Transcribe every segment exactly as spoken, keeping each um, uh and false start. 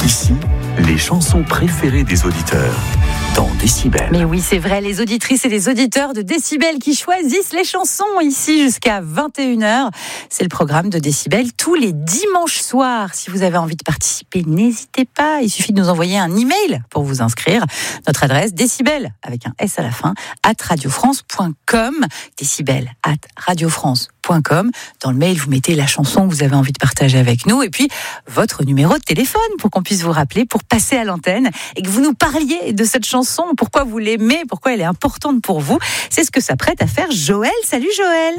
Ici, les chansons préférées des auditeurs dans Décibel. Mais oui, c'est vrai, les auditrices et les auditeurs de Décibel qui choisissent les chansons ici jusqu'à vingt et une heures. C'est le programme de Décibel tous les dimanches soirs. Si vous avez envie de participer, n'hésitez pas. Il suffit de nous envoyer un email pour vous inscrire. Notre adresse, décibel, avec un S à la fin, at radiofrance point com. Décibel, at radiofrance point com. Dans le mail, vous mettez la chanson que vous avez envie de partager avec nous et puis votre numéro de téléphone pour qu'on puisse vous rappeler pour passer à l'antenne et que vous nous parliez de cette chanson. Pourquoi vous l'aimez, pourquoi elle est importante pour vous. C'est ce que s'apprête à faire Joël. Salut Joël.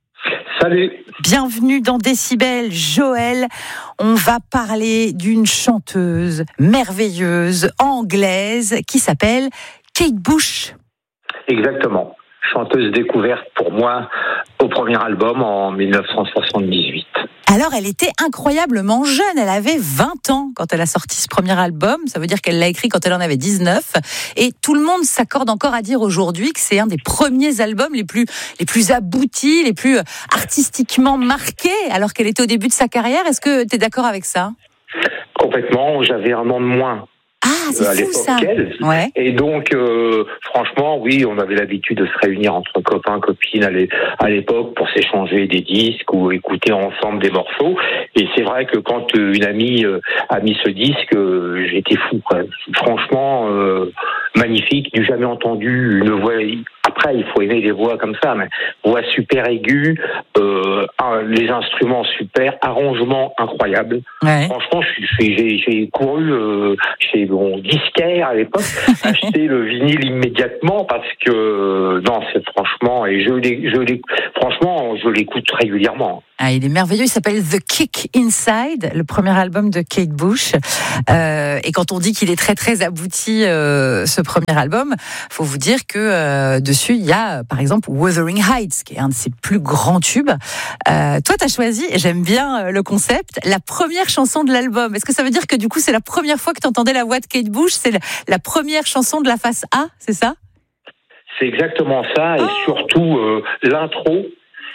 Salut. Bienvenue dans Décibel. Joël, on va parler d'une chanteuse merveilleuse anglaise qui s'appelle Kate Bush. Exactement. Chanteuse découverte pour moi au premier album en dix-neuf cent soixante-dix-huit. Alors, elle était incroyablement jeune. Elle avait vingt ans quand elle a sorti ce premier album. Ça veut dire qu'elle l'a écrit quand elle en avait dix-neuf. Et tout le monde s'accorde encore à dire aujourd'hui que c'est un des premiers albums les plus, les plus aboutis, les plus artistiquement marqués, alors qu'elle était au début de sa carrière. Est-ce que tu es d'accord avec ça ? Complètement. J'avais un an de moins. Ah, c'est à fou ça. Ouais. Et donc, euh, franchement, oui, on avait l'habitude de se réunir entre copains, copines à l'époque pour s'échanger des disques ou écouter ensemble des morceaux. Et c'est vrai que quand une amie a mis ce disque, j'étais fou, quoi. Franchement, euh, magnifique. Du jamais entendu une voix. Après, il faut aimer les voix comme ça, mais voix super aiguë, euh, les instruments super, arrangement incroyable. Ouais. Franchement, j'ai, j'ai couru euh, chez mon disquaire à l'époque, acheter le vinyle immédiatement parce que non, c'est franchement et je l'ai, je l'ai, franchement, je l'écoute régulièrement. Ah, il est merveilleux. Il s'appelle The Kick Inside, le premier album de Kate Bush. Euh, et quand on dit qu'il est très très abouti, euh, ce premier album, faut vous dire que euh, dessus il y a, par exemple, Wuthering Heights, qui est un de ses plus grands tubes. Euh, toi, t'as choisi, et j'aime bien le concept, la première chanson de l'album. Est-ce que ça veut dire que du coup, c'est la première fois que t'entendais la voix de Kate Bush ? C'est la première chanson de la face A, c'est ça ? C'est exactement ça, et oh. surtout euh, l'intro.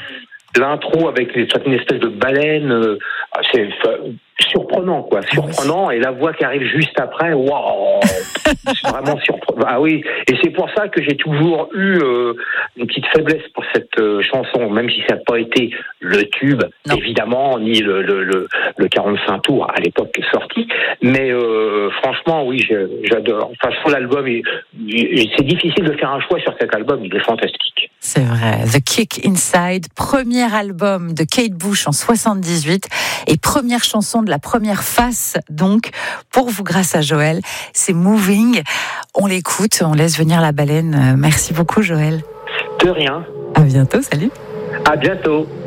L'intro avec une espèce de baleine, euh, c'est surprenant, quoi, surprenant. Et la voix qui arrive juste après, waouh, c'est vraiment surprenant. Ah oui, et c'est pour ça que j'ai toujours eu euh, une petite faiblesse pour cette euh, chanson, même si ça n'a pas été le tube, non. évidemment, ni le, le, le, le quarante-cinq tours à l'époque qui est sorti. Mais euh, franchement, oui, j'adore. Enfin, sur l'album, et, et c'est difficile de faire un choix sur cet album, il est fantastique. C'est vrai. The Kick Inside, premier album de Kate Bush en soixante-dix-huit et première chanson de la première face, donc, pour vous grâce à Joël. C'est Moving. On l'écoute, on laisse venir la baleine. Merci beaucoup, Joël. De rien. À bientôt, salut. À bientôt.